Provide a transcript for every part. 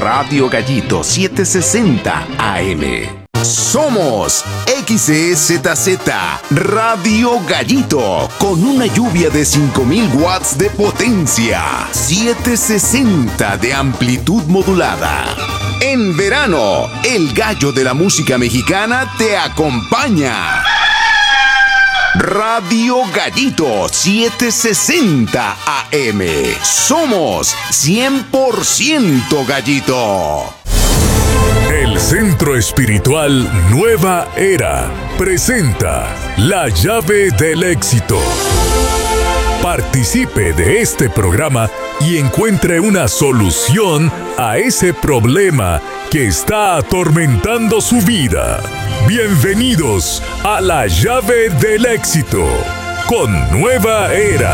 Radio Gallito 760 AM. Somos XEZZ Radio Gallito, con una lluvia de 5000 watts de potencia, 760 de amplitud modulada. En verano, el gallo de la música mexicana te acompaña. Radio Gallito 760 AM. Somos 100% Gallito. El Centro Espiritual Nueva Era presenta La Llave del Éxito. Participe de este programa y encuentre una solución a ese problema que está atormentando su vida. Bienvenidos a La Llave del Éxito con Nueva Era.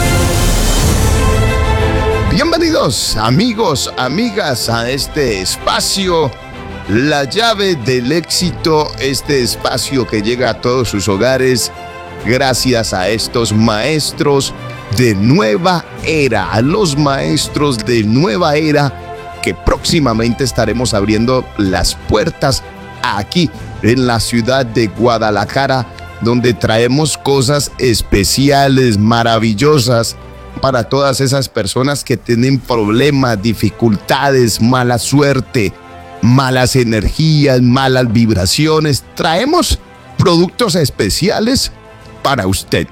Bienvenidos, amigos, amigas, a este espacio, La Llave del Éxito, este espacio que llega a todos sus hogares gracias a estos maestros de Nueva Era, a los maestros de Nueva Era que próximamente estaremos abriendo las puertas aquí en la ciudad de Guadalajara, donde traemos cosas especiales, maravillosas, para todas esas personas que tienen problemas, dificultades, mala suerte, malas energías, malas vibraciones. Traemos productos especiales para usted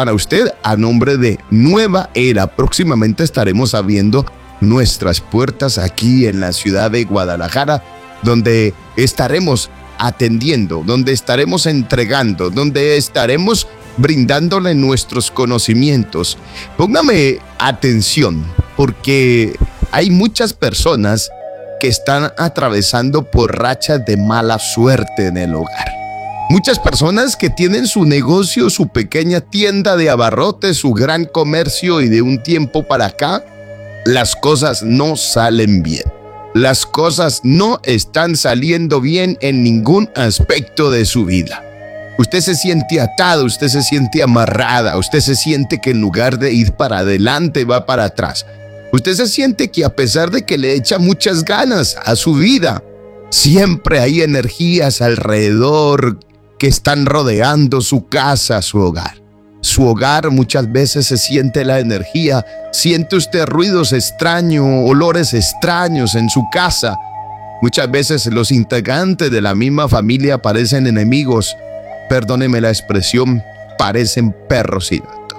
a nombre de Nueva Era. Próximamente estaremos abriendo nuestras puertas aquí en la ciudad de Guadalajara, donde estaremos atendiendo, donde estaremos entregando, donde estaremos brindándole nuestros conocimientos. Póngame atención, porque hay muchas personas que están atravesando por rachas de mala suerte en el hogar. Muchas personas que tienen su negocio, su pequeña tienda de abarrotes, su gran comercio, y de un tiempo para acá, las cosas no salen bien. Las cosas no están saliendo bien en ningún aspecto de su vida. Usted se siente atado, usted se siente amarrada, usted se siente que en lugar de ir para adelante va para atrás. Usted se siente que a pesar de que le echa muchas ganas a su vida, siempre hay energías alrededor que están rodeando su casa, su hogar. Su hogar muchas veces se siente la energía, siente usted ruidos extraños, olores extraños en su casa. Muchas veces los integrantes de la misma familia parecen enemigos. Perdóneme la expresión, parecen perros y gatos.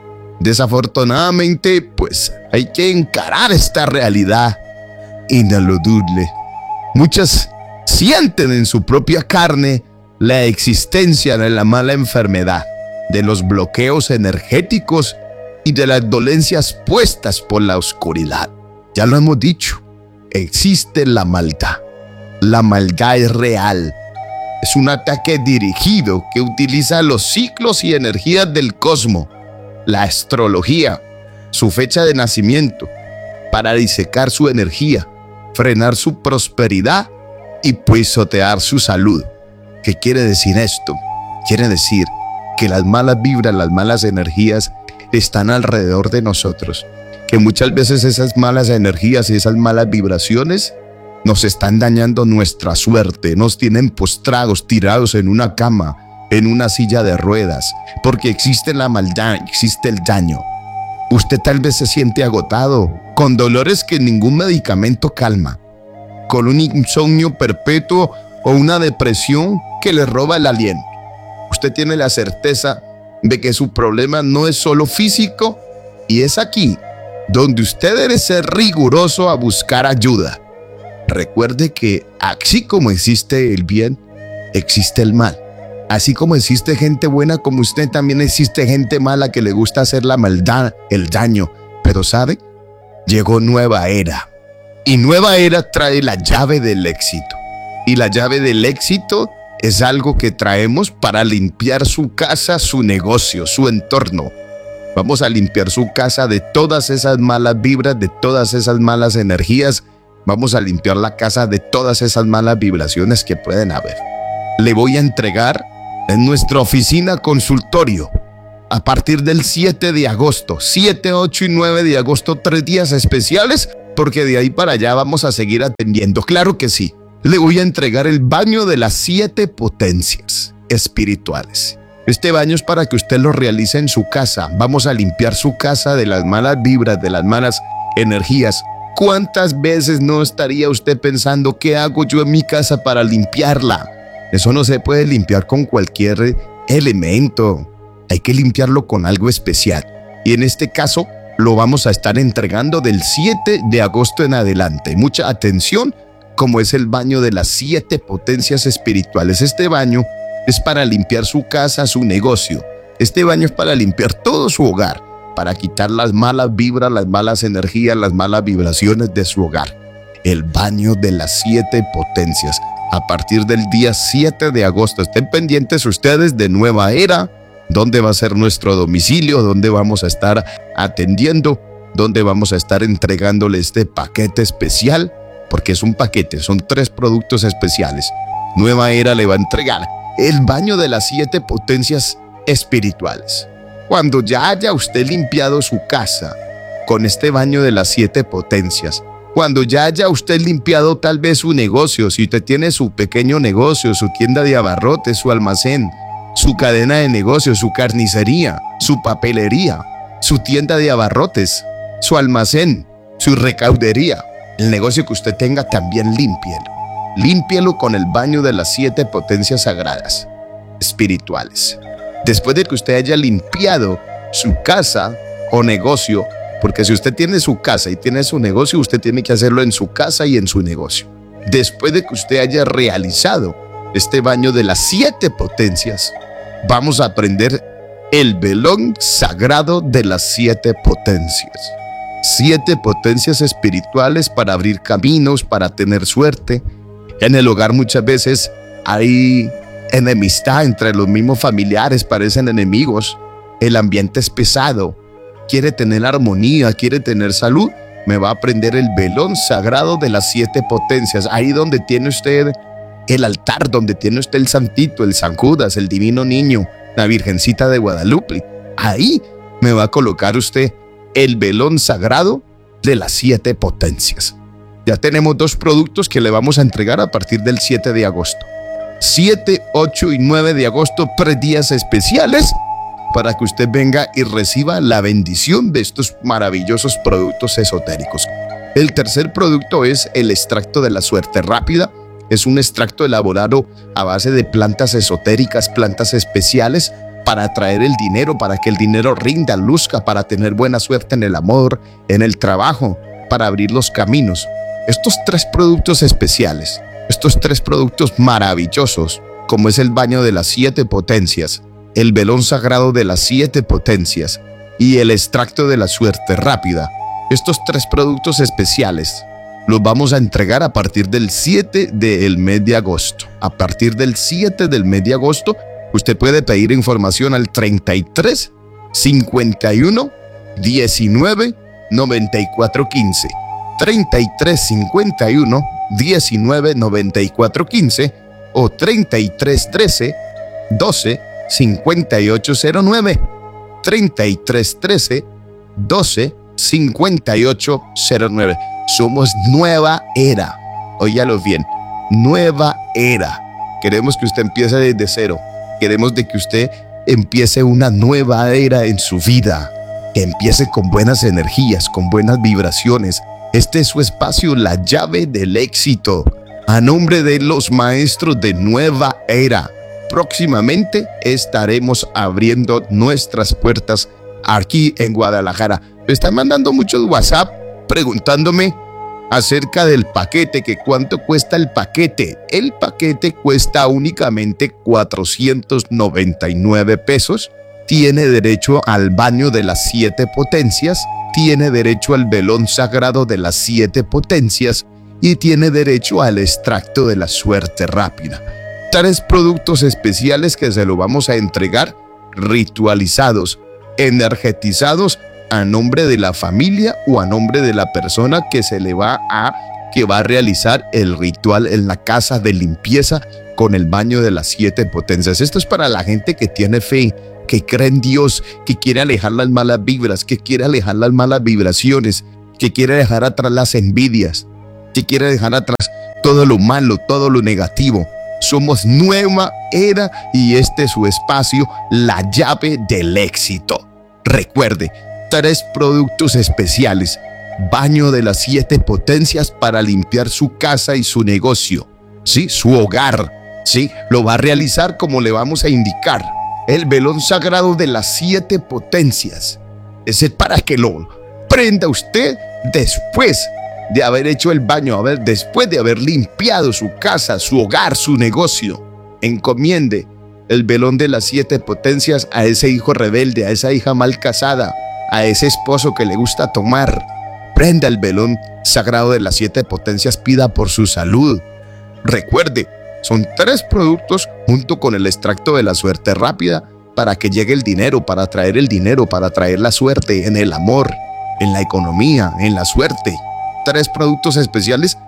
Desafortunadamente, pues hay que encarar esta realidad ineludible. Muchas sienten en su propia carne la existencia de la mala enfermedad, de los bloqueos energéticos y de las dolencias puestas por la oscuridad. Ya lo hemos dicho, existe la maldad. La maldad es real. Es un ataque dirigido que utiliza los ciclos y energías del cosmos, la astrología, su fecha de nacimiento, para disecar su energía, frenar su prosperidad y pisotear su salud. ¿Qué quiere decir esto? Quiere decir que las malas vibras, las malas energías están alrededor de nosotros, que muchas veces esas malas energías y esas malas vibraciones nos están dañando nuestra suerte, nos tienen postrados, tirados en una cama, en una silla de ruedas, porque existe la maldad, existe el daño. Usted tal vez se siente agotado, con dolores que ningún medicamento calma, con un insomnio perpetuo o una depresión que le roba el aliento. Usted tiene la certeza de que su problema no es solo físico, y es aquí donde usted debe ser riguroso a buscar ayuda. Recuerde que así como existe el bien, existe el mal. Así como existe gente buena como usted, también existe gente mala que le gusta hacer la maldad, el daño. Pero ¿sabe? Llegó Nueva Era. Y Nueva Era trae la llave del éxito. Y la llave del éxito es algo que traemos para limpiar su casa, su negocio, su entorno. Vamos a limpiar su casa de todas esas malas vibras, de todas esas malas energías. Vamos a limpiar la casa de todas esas malas vibraciones que pueden haber. Le voy a entregar en nuestra oficina consultorio a partir del 7 de agosto, 7, 8 y 9 de agosto, 3 días especiales porque de ahí para allá vamos a seguir atendiendo. Claro que sí. Le voy a entregar el baño de las 7 potencias espirituales. Este baño es para que usted lo realice en su casa. Vamos a limpiar su casa de las malas vibras, de las malas energías. ¿Cuántas veces no estaría usted pensando qué hago yo en mi casa para limpiarla? Eso no se puede limpiar con cualquier elemento. Hay que limpiarlo con algo especial. Y en este caso lo vamos a estar entregando del 7 de agosto en adelante. Mucha atención, como es el baño de las 7 potencias espirituales. Este baño es para limpiar su casa, su negocio. Este baño es para limpiar todo su hogar, para quitar las malas vibras, las malas energías, las malas vibraciones de su hogar. El baño de las 7 potencias. A partir del día 7 de agosto. Estén pendientes ustedes de Nueva Era, dónde va a ser nuestro domicilio, dónde vamos a estar atendiendo, dónde vamos a estar entregándole este paquete especial, porque es un paquete, son 3 productos especiales. Nueva Era le va a entregar el baño de las 7 potencias espirituales. Cuando ya haya usted limpiado su casa con este baño de las 7 potencias, cuando ya haya usted limpiado tal vez su negocio, si usted tiene su pequeño negocio, su tienda de abarrotes, su almacén, su cadena de negocios, su carnicería, su papelería, su tienda de abarrotes, su almacén, su recaudería, el negocio que usted tenga, también límpielo. Límpielo con el baño de las 7 potencias sagradas espirituales. Después de que usted haya limpiado su casa o negocio, porque si usted tiene su casa y tiene su negocio, usted tiene que hacerlo en su casa y en su negocio. Después de que usted haya realizado este baño de las 7 potencias, vamos a prender el velón sagrado de las 7 potencias. 7 potencias espirituales para abrir caminos, para tener suerte. En el hogar muchas veces hay enemistad entre los mismos familiares, parecen enemigos. El ambiente es pesado. Quiere tener armonía, quiere tener salud. Me va a prender el velón sagrado de las 7 potencias. Ahí donde tiene usted el altar, donde tiene usted el santito, el San Judas, el divino niño, la Virgencita de Guadalupe. Ahí me va a colocar usted el velón sagrado de las 7 potencias. Ya tenemos 2 productos que le vamos a entregar a partir del 7 de agosto. 7, 8 y 9 de agosto, 3 días especiales para que usted venga y reciba la bendición de estos maravillosos productos esotéricos. El tercer producto es el extracto de la suerte rápida. Es un extracto elaborado a base de plantas esotéricas, plantas especiales para atraer el dinero, para que el dinero rinda, luzca, para tener buena suerte en el amor, en el trabajo, para abrir los caminos. Estos 3 productos especiales, estos 3 productos maravillosos, como es el baño de las 7 potencias, el velón sagrado de las 7 potencias y el extracto de la suerte rápida, estos 3 productos especiales los vamos a entregar a partir del 7 del mes de agosto. A partir del 7 del mes de agosto, usted puede pedir información al 33 51 19 94 15. 33 51 19 94 15 o 33 13 12 5809. 33 13 12 5809. Somos Nueva Era. Óyalo bien. Nueva Era. Queremos que usted empiece desde cero. Queremos de que usted empiece una nueva era en su vida. Que empiece con buenas energías, con buenas vibraciones. Este es su espacio, la llave del éxito. A nombre de los maestros de Nueva Era. Próximamente estaremos abriendo nuestras puertas aquí en Guadalajara. Me están mandando muchos WhatsApp preguntándome acerca del paquete, que cuánto cuesta el paquete. El paquete cuesta únicamente 499 pesos. Tiene derecho al baño de las 7 potencias, tiene derecho al velón sagrado de las 7 potencias y tiene derecho al extracto de la suerte rápida. 3 productos especiales que se lo vamos a entregar ritualizados, energetizados a nombre de la familia o a nombre de la persona que va a realizar el ritual en la casa de limpieza con el baño de las 7 potencias. Esto es para la gente que tiene fe, que cree en Dios, que quiere alejar las malas vibras, que quiere alejar las malas vibraciones, que quiere dejar atrás las envidias, que quiere dejar atrás todo lo malo, todo lo negativo. Somos nueva era y este es su espacio, la llave del éxito. Recuerde, 3 productos especiales. Baño de las 7 potencias para limpiar su casa y su negocio, ¿sí? Su hogar, ¿sí? Lo va a realizar como le vamos a indicar. El velón sagrado de las 7 potencias. Es para que lo prenda usted después de haber hecho el baño, después de haber limpiado su casa, su hogar, su negocio. Encomiende el velón de las 7 potencias a ese hijo rebelde, a esa hija mal casada, a ese esposo que le gusta tomar. Prenda el velón sagrado de las 7 potencias, pida por su salud. Recuerde, son 3 productos junto con el extracto de la suerte rápida para que llegue el dinero, para traer el dinero, para traer la suerte en el amor, en la economía, en la suerte. 3 productos especiales,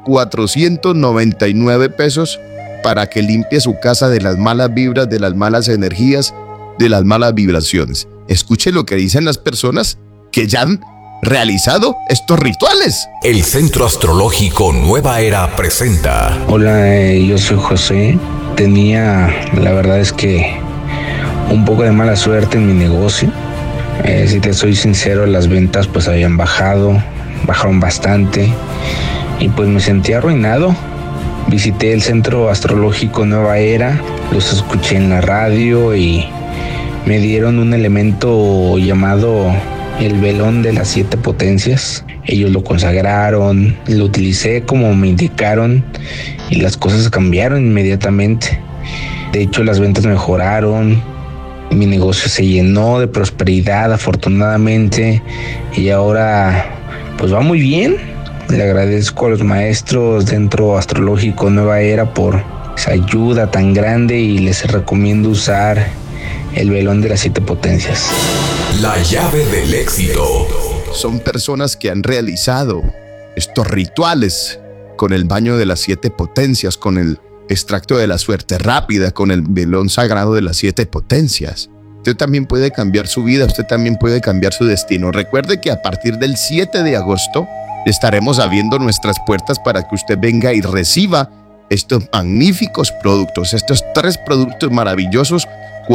499 pesos para que limpie su casa de las malas vibras, de las malas energías, de las malas vibraciones. Escuche lo que dicen las personas que ya han realizado estos rituales. El Centro Astrológico Nueva Era presenta. Hola, yo soy José. Tenía, la verdad es que un poco de mala suerte en mi negocio. Si te soy sincero, las ventas pues habían bajaron bastante y pues me sentí arruinado. Visité el Centro Astrológico Nueva Era, los escuché en la radio y me dieron un elemento llamado el velón de las 7 potencias. Ellos lo consagraron, lo utilicé como me indicaron y las cosas cambiaron inmediatamente. De hecho, las ventas mejoraron, mi negocio se llenó de prosperidad afortunadamente y ahora pues va muy bien. Le agradezco a los maestros Centro Astrológico Nueva Era por esa ayuda tan grande y les recomiendo usar el velón de las 7 potencias. La llave del éxito. Son personas que han realizado estos rituales con el baño de las 7 potencias, con el extracto de la suerte rápida, con el velón sagrado de las 7 potencias. Usted también puede cambiar su vida, usted también puede cambiar su destino. Recuerde que a partir del 7 de agosto estaremos abriendo nuestras puertas para que usted venga y reciba estos magníficos productos, estos 3 productos maravillosos,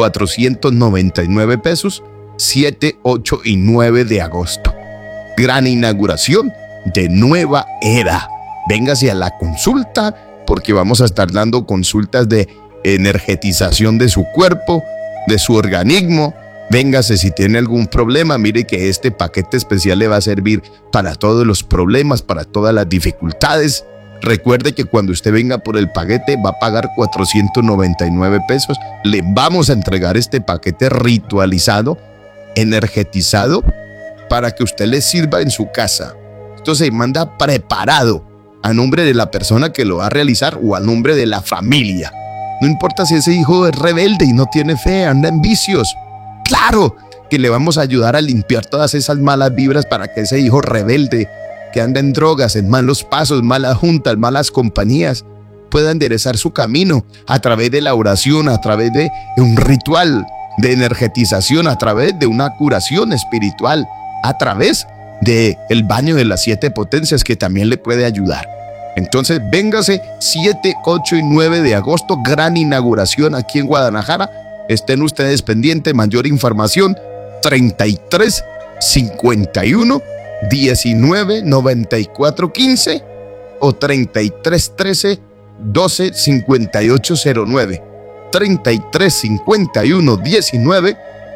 499 pesos, 7, 8 y 9 de agosto. Gran inauguración de Nueva Era. Véngase a la consulta porque vamos a estar dando consultas de energetización de su cuerpo, de su organismo. Véngase si tiene algún problema, mire que este paquete especial le va a servir para todos los problemas, para todas las dificultades. Recuerde que cuando usted venga por el paquete va a pagar 499 pesos. Le vamos a entregar este paquete ritualizado, energetizado, para que usted le sirva en su casa. Esto se manda preparado a nombre de la persona que lo va a realizar o a nombre de la familia. No importa si ese hijo es rebelde y no tiene fe, anda en vicios. Claro que le vamos a ayudar a limpiar todas esas malas vibras para que ese hijo rebelde que anda en drogas, en malos pasos, malas juntas, malas compañías, pueda enderezar su camino a través de la oración, a través de un ritual de energetización, a través de una curación espiritual, a través del baño de las 7 potencias que también le puede ayudar. Entonces, véngase 7, 8 y 9 de agosto, gran inauguración aquí en Guadalajara. Estén ustedes pendientes, mayor información, 33 51 19 94 15 o 33 13 12 58 09. 33 51 19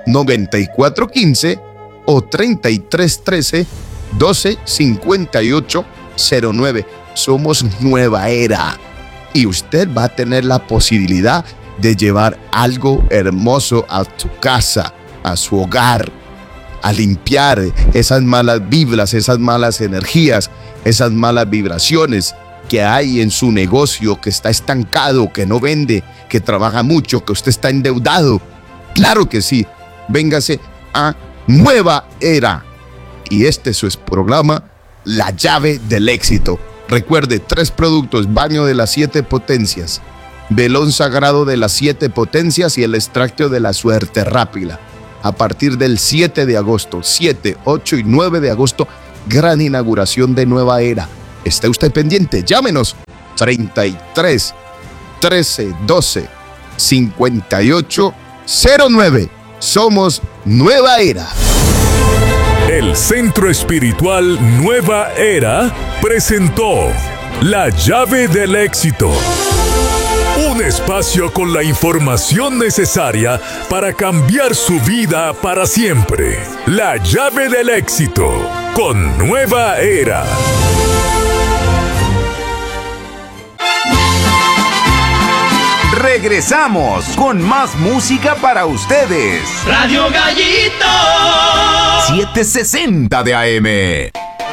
94 15 o 33 13 12 58 09. Somos Nueva Era y usted va a tener la posibilidad de llevar algo hermoso a su casa, a su hogar, a limpiar esas malas vibras, esas malas energías, esas malas vibraciones que hay en su negocio, que está estancado, que no vende, que trabaja mucho, que usted está endeudado. Claro que sí, véngase a Nueva Era. Y este es su programa, La Llave del Éxito. Recuerde, 3 productos, baño de las 7 potencias, velón sagrado de las 7 potencias y el extracto de la suerte rápida. A partir del 7 de agosto, 7, 8 y 9 de agosto, gran inauguración de Nueva Era. Esté usted pendiente, llámenos 33 13 12 58 09. Somos Nueva Era. El Centro Espiritual Nueva Era presentó La Llave del Éxito. Un espacio con la información necesaria para cambiar su vida para siempre. La Llave del Éxito con Nueva Era. Regresamos con más música para ustedes. Radio Gallito 760 de AM.